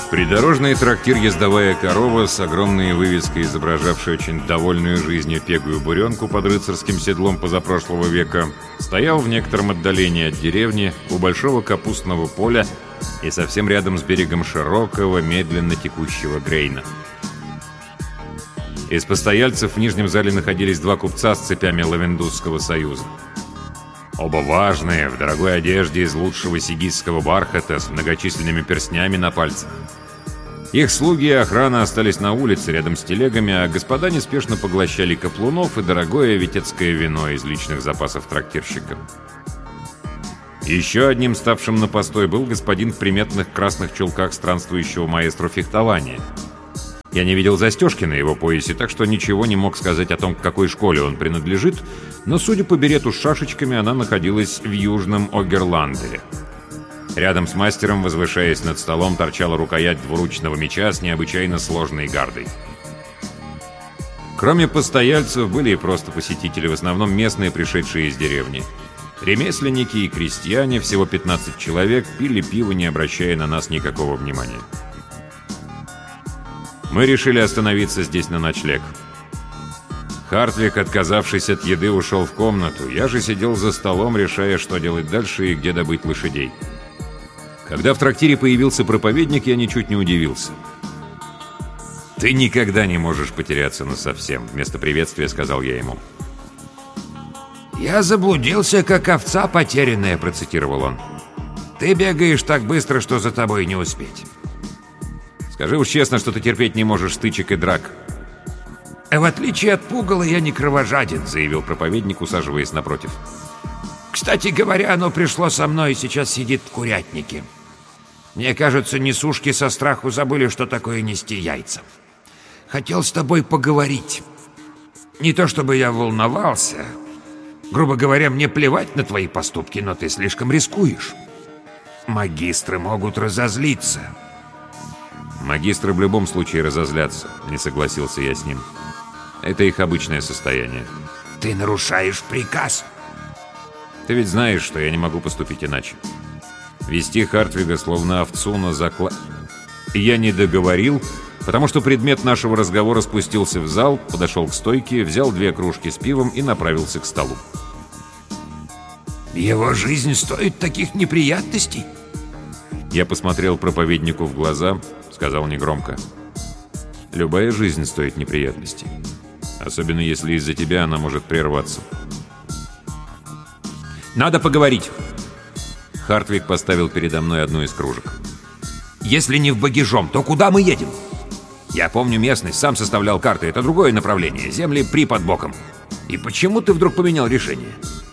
Придорожный трактир «Ездовая корова» с огромной вывеской, изображавшей очень довольную жизнью пегую буренку под рыцарским седлом позапрошлого века, стоял в некотором отдалении от деревни, у большого капустного поля и совсем рядом с берегом широкого, медленно текущего Грейна. Из постояльцев в нижнем зале находились два купца с цепями Лавендузского союза. Оба важные, в дорогой одежде из лучшего сигизского бархата, с многочисленными перстнями на пальцах. Их слуги и охрана остались на улице рядом с телегами, а господа неспешно поглощали каплунов и дорогое витебское вино из личных запасов трактирщика. Еще одним ставшим на постой был господин в приметных красных чулках странствующего маэстро фехтования. Я не видел застежки на его поясе, так что ничего не мог сказать о том, к какой школе он принадлежит, но, судя по берету с шашечками, она находилась в Южном Огерландере. Рядом с мастером, возвышаясь над столом, торчала рукоять двуручного меча с необычайно сложной гардой. Кроме постояльцев были и просто посетители, в основном местные, пришедшие из деревни. Ремесленники и крестьяне, всего 15 человек, пили пиво, не обращая на нас никакого внимания. Мы решили остановиться здесь на ночлег. Хартвик, отказавшись от еды, ушел в комнату. Я же сидел за столом, решая, что делать дальше и где добыть лошадей. Когда в трактире появился проповедник, я ничуть не удивился. «Ты никогда не можешь потеряться насовсем», — вместо приветствия сказал я ему. «Я заблудился, как овца потерянная», — процитировал он. «Ты бегаешь так быстро, что за тобой не успеть». «Скажи уж честно, что ты терпеть не можешь стычек и драк». «В отличие от пугала, я не кровожаден», — заявил проповедник, усаживаясь напротив. «Кстати говоря, оно пришло со мной и сейчас сидит в курятнике. Мне кажется, несушки со страху забыли, что такое нести яйца. Хотел с тобой поговорить. Не то чтобы я волновался. Грубо говоря, мне плевать на твои поступки, но ты слишком рискуешь. Магистры могут разозлиться». «Магистры в любом случае разозлятся», — не согласился я с ним. «Это их обычное состояние». «Ты нарушаешь приказ». «Ты ведь знаешь, что я не могу поступить иначе. Вести Хартвига словно овцу на заклад...» Я не договорил, потому что предмет нашего разговора спустился в зал, подошел к стойке, взял 2 кружки с пивом и направился к столу. «Его жизнь стоит таких неприятностей?» Я посмотрел проповеднику в глаза, сказал негромко: «Любая жизнь стоит неприятностей, особенно если из-за тебя она может прерваться». «Надо поговорить!» Хартвик поставил передо мной одну из кружек. «Если не в Багижом, то куда мы едем? Я помню местность, сам составлял карты, это другое направление, земли при под боком. И почему ты вдруг поменял решение?»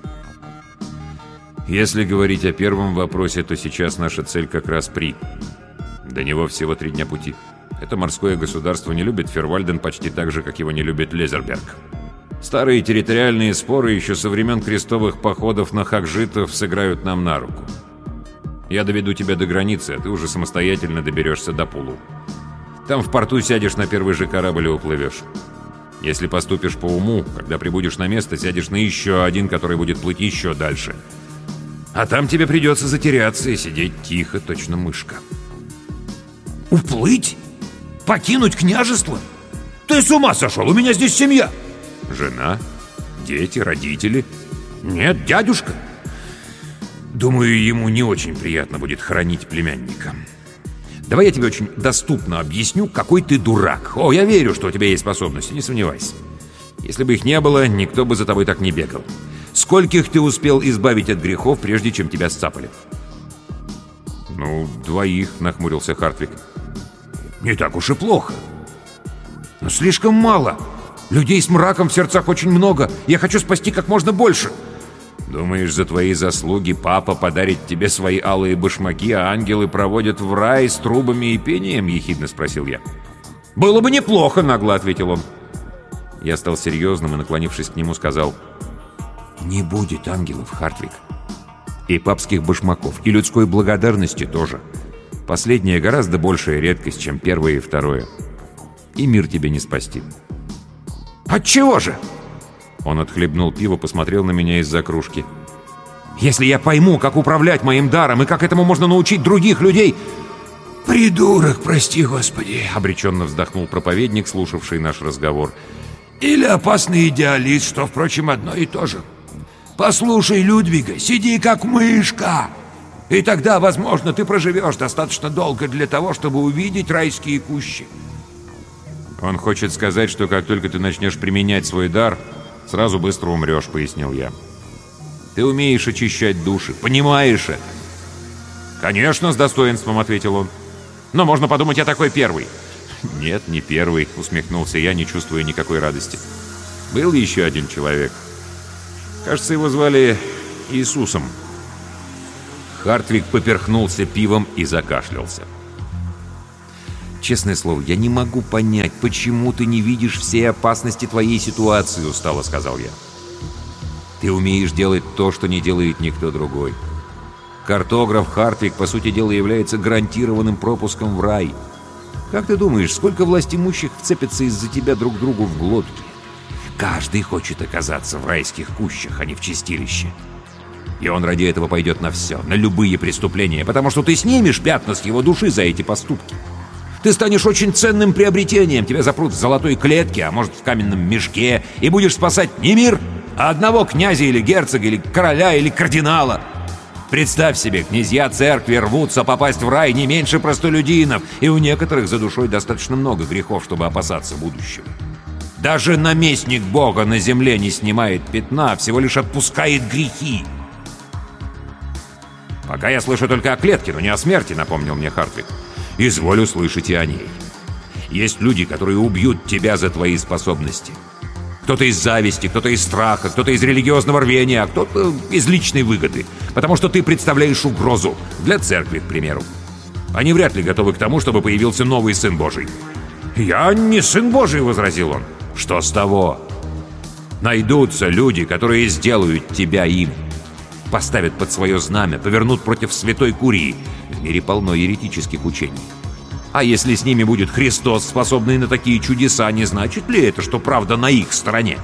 «Если говорить о первом вопросе, то сейчас наша цель как раз при. До него всего 3 дня пути. Это морское государство не любит Фервальден почти так же, как его не любит Лезерберг. Старые территориальные споры еще со времен крестовых походов на хакжитов сыграют нам на руку. Я доведу тебя до границы, а ты уже самостоятельно доберешься до Пулу. Там в порту сядешь на первый же корабль и уплывешь. Если поступишь по уму, когда прибудешь на место, сядешь на еще один, который будет плыть еще дальше. А там тебе придется затеряться и сидеть тихо, точно мышка». «Уплыть? Покинуть княжество? Ты с ума сошел? У меня здесь семья!» «Жена? Дети? Родители?» «Нет, дядюшка. Думаю, ему не очень приятно будет хоронить племянника. Давай я тебе очень доступно объясню, какой ты дурак. О, я верю, что у тебя есть способности, не сомневайся. Если бы их не было, никто бы за тобой так не бегал. Скольких ты успел избавить от грехов, прежде чем тебя сцапали?» «Ну, 2», — нахмурился Хартвик. «Не так уж и плохо. Но слишком мало. Людей с мраком в сердцах очень много. Я хочу спасти как можно больше». «Думаешь, за твои заслуги папа подарит тебе свои алые башмаки, а ангелы проводят в рай с трубами и пением?» — ехидно спросил я. «Было бы неплохо», — нагло ответил он. Я стал серьезным и, наклонившись к нему, сказал: «Не будет ангелов, Хартвик. И папских башмаков, и людской благодарности тоже. Последнее гораздо большая редкость, чем первое и второе. И мир тебе не спасти». «Отчего же?» Он отхлебнул пиво, посмотрел на меня из-за кружки. «Если я пойму, как управлять моим даром и как этому можно научить других людей, Придурок, прости господи. Обреченно вздохнул проповедник, слушавший наш разговор. Или опасный идеалист, что, впрочем, одно и то же. Послушай Людвига, сиди как мышка. И тогда, возможно, ты проживешь достаточно долго для того, чтобы увидеть райские кущи. Он хочет сказать, что как только ты начнешь применять свой дар, сразу быстро умрешь, пояснил я. Ты умеешь очищать души, понимаешь это? Конечно, с достоинством, ответил он. Но можно подумать, я такой первый. Нет, не первый, усмехнулся я, не чувствуя никакой радости. Был еще один человек. Кажется, его звали Иисусом. Хартвиг поперхнулся пивом и закашлялся. «Честное слово, я не могу понять, почему ты не видишь всей опасности твоей ситуации», — устало сказал я. «Ты умеешь делать то, что не делает никто другой. Картограф Хартвиг, по сути дела, является гарантированным пропуском в рай. Как ты думаешь, сколько властимущих вцепятся из-за тебя друг другу в глотки? Каждый хочет оказаться в райских кущах, а не в чистилище. И он ради этого пойдет на все, на любые преступления, потому что ты снимешь пятна с его души за эти поступки. Ты станешь очень ценным приобретением, тебя запрут в золотой клетке, а может в каменном мешке, и будешь спасать не мир, а одного князя или герцога, или короля, или кардинала. Представь себе, князья церкви рвутся попасть в рай не меньше простолюдинов, и у некоторых за душой достаточно много грехов, чтобы опасаться будущего. Даже наместник Бога на земле не снимает пятна, всего лишь отпускает грехи. «Пока я слышу только о клетке, но не о смерти», — напомнил мне Хартвиг. «Изволь услышать и о ней. Есть люди, которые убьют тебя за твои способности. Кто-то из зависти, кто-то из страха, кто-то из религиозного рвения, а кто-то из личной выгоды, потому что ты представляешь угрозу для церкви, к примеру. Они вряд ли готовы к тому, чтобы появился новый Сын Божий». «Я не Сын Божий», — возразил он. «Что с того? Найдутся люди, которые сделают тебя им. Поставят под свое знамя, повернут против Святой Курии. В мире полно еретических учений. А если с ними будет Христос, способный на такие чудеса, не значит ли это, что правда на их стороне?»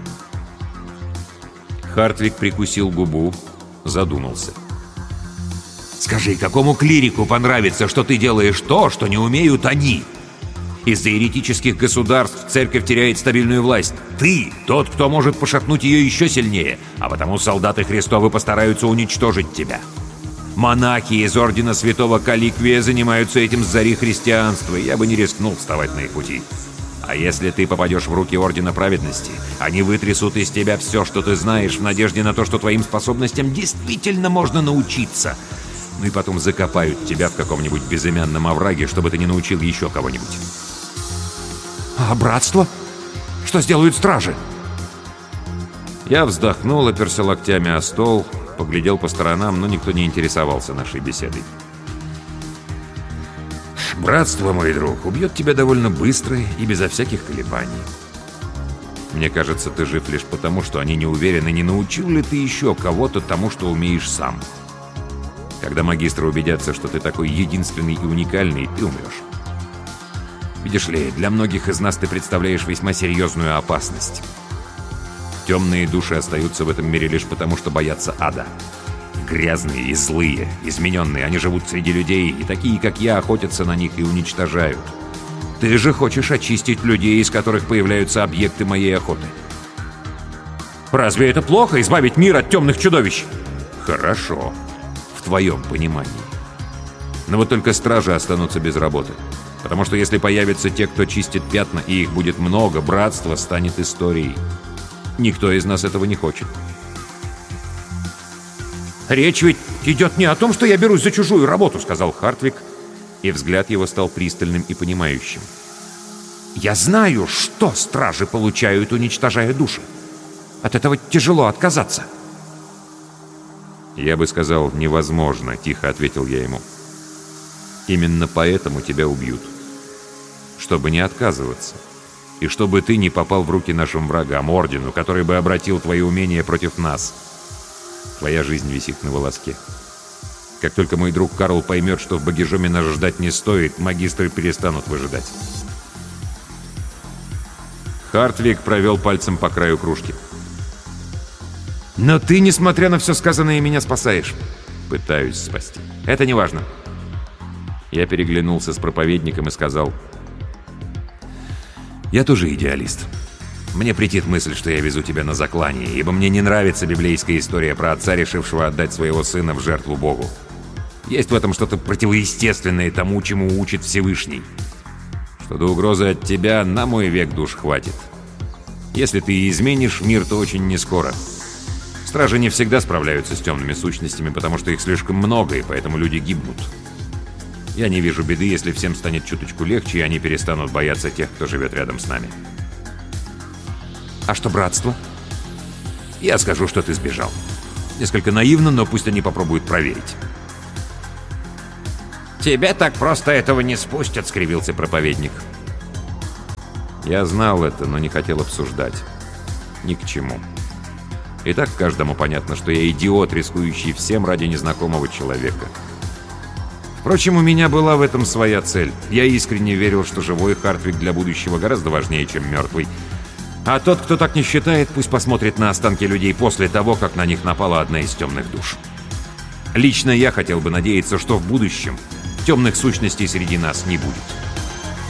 Хартвиг прикусил губу, задумался. «Скажи, какому клирику понравится, что ты делаешь то, что не умеют они? Из-за еретических государств церковь теряет стабильную власть. Ты тот, кто может пошатнуть ее еще сильнее, а потому солдаты Христовы постараются уничтожить тебя. Монахи из ордена святого Каликвия занимаются этим с зари христианства, и я бы не рискнул вставать на их пути. А если ты попадешь в руки ордена праведности, они вытрясут из тебя все, что ты знаешь, в надежде на то, что твоим способностям действительно можно научиться. Ну и потом закопают тебя в каком-нибудь безымянном овраге, чтобы ты не научил еще кого-нибудь». «А братство? Что сделают стражи?» Я вздохнул, оперся локтями о стол, поглядел по сторонам, но никто не интересовался нашей беседой. «Братство, мой друг, убьет тебя довольно быстро и безо всяких колебаний. Мне кажется, ты жив лишь потому, что они не уверены, не научил ли ты еще кого-то тому, что умеешь сам. Когда магистры убедятся, что ты такой единственный и уникальный, ты умрешь. Видишь ли, для многих из нас ты представляешь весьма серьезную опасность. Темные души остаются в этом мире лишь потому, что боятся ада. Грязные и злые, измененные, они живут среди людей, и такие, как я, охотятся на них и уничтожают. Ты же хочешь очистить людей, из которых появляются объекты моей охоты. Разве это плохо, избавить мир от темных чудовищ? Хорошо, в твоем понимании. Но вот только стражи останутся без работы. Потому что если появятся те, кто чистит пятна, и их будет много, братство станет историей. Никто из нас этого не хочет. «Речь ведь идет не о том, что я берусь за чужую работу», — сказал Хартвиг, и взгляд его стал пристальным и понимающим. «Я знаю, что стражи получают, уничтожая души. От этого тяжело отказаться». «Я бы сказал, невозможно», — тихо ответил я ему. «Именно поэтому тебя убьют. Чтобы не отказываться. И чтобы ты не попал в руки нашим врагам, ордену, который бы обратил твои умения против нас. Твоя жизнь висит на волоске. Как только мой друг Карл поймет, что в Багижоме нас ждать не стоит, магистры перестанут выжидать». Хартвиг провел пальцем по краю кружки. «Но ты, несмотря на все сказанное, меня спасаешь». «Пытаюсь спасти. Это не важно. Я переглянулся с проповедником и сказал: «Я тоже идеалист. Мне претит мысль, что я везу тебя на заклание, ибо мне не нравится библейская история про отца, решившего отдать своего сына в жертву Богу. Есть в этом что-то противоестественное тому, чему учит Всевышний. Что до угрозы от тебя на мой век душ хватит. Если ты изменишь мир, то очень нескоро. Стражи не всегда справляются с темными сущностями, потому что их слишком много, и поэтому люди гибнут. Я не вижу беды, если всем станет чуточку легче, и они перестанут бояться тех, кто живет рядом с нами». «А что братство?» «Я скажу, что ты сбежал. Несколько наивно, но пусть они попробуют проверить». «Тебя так просто этого не спустят», — скривился проповедник. Я знал это, но не хотел обсуждать. Ни к чему. И так каждому понятно, что я идиот, рискующий всем ради незнакомого человека. Впрочем, у меня была в этом своя цель. Я искренне верил, что живой Хартвик для будущего гораздо важнее, чем мертвый. А тот, кто так не считает, пусть посмотрит на останки людей после того, как на них напала одна из темных душ. Лично я хотел бы надеяться, что в будущем темных сущностей среди нас не будет.